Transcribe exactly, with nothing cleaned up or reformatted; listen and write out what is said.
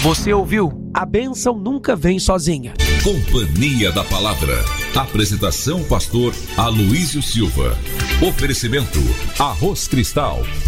Você ouviu? A bênção nunca vem sozinha. Companhia da Palavra. Apresentação pastor Aloísio Silva. Oferecimento Arroz Cristal.